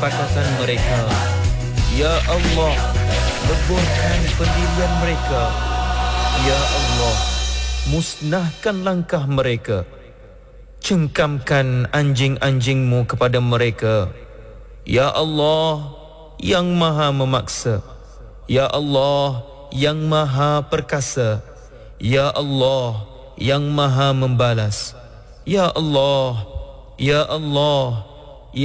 kesepakatan mereka. Ya Allah, leburkan pendirian mereka. Ya Allah, musnahkan langkah mereka. Cengkamkan anjing-anjing-Mu kepada mereka. Ya Allah, yang maha memaksa. Ya Allah, yang maha perkasa. Ya Allah, yang maha membalas. Ya Allah, Ya Allah,